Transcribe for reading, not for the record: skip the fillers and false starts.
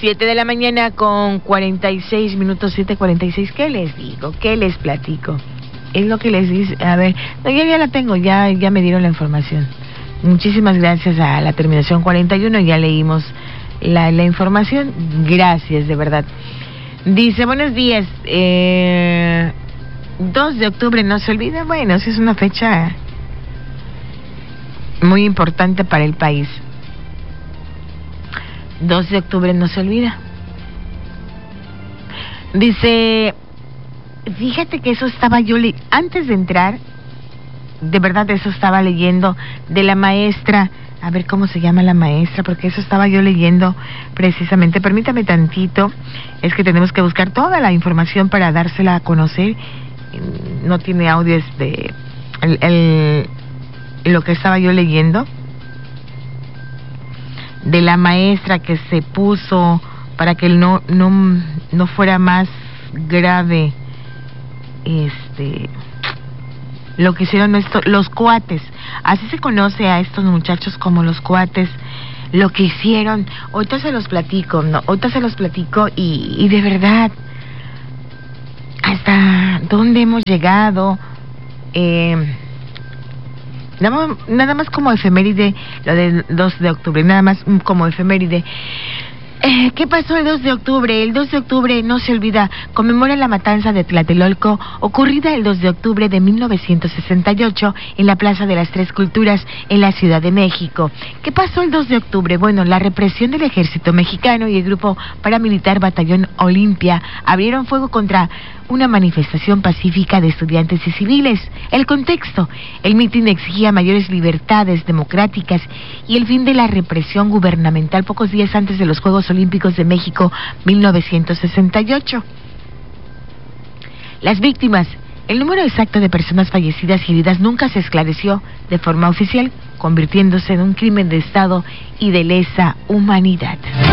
7 de la mañana con 46 minutos, 7:46. ¿Qué les digo? ¿Qué les platico? Es lo que les dice. A ver, no, ya la tengo, ya me dieron la información. Muchísimas gracias a la terminación 41, ya leímos la información. Gracias, de verdad. Dice, buenos días. 2 de octubre no se olvida. Bueno, sí es una fecha muy importante para el país. 2 de octubre no se olvida. Dice, fíjate que eso estaba yo antes de entrar, de verdad eso estaba leyendo de la maestra, a ver cómo se llama la maestra, porque eso estaba yo leyendo precisamente. Permítame tantito, es que tenemos que buscar toda la información para dársela a conocer. No tiene audio, lo que estaba yo leyendo de la maestra que se puso para que no fuera más grave lo que hicieron los cuates. Así se conoce a estos muchachos, como los cuates. Lo que hicieron, ahorita se los platico, y de verdad, hasta dónde hemos llegado. Nada más como efeméride, lo del 2 de octubre, nada más como efeméride. ¿Qué pasó el 2 de octubre? El 2 de octubre no se olvida, conmemora la matanza de Tlatelolco, ocurrida el 2 de octubre de 1968 en la Plaza de las Tres Culturas en la Ciudad de México. ¿Qué pasó el 2 de octubre? Bueno, la represión del ejército mexicano y el grupo paramilitar Batallón Olimpia abrieron fuego contra una manifestación pacífica de estudiantes y civiles. El contexto: el mitin exigía mayores libertades democráticas y el fin de la represión gubernamental pocos días antes de los Juegos Olímpicos de México 1968. Las víctimas: el número exacto de personas fallecidas y heridas nunca se esclareció de forma oficial, convirtiéndose en un crimen de Estado y de lesa humanidad.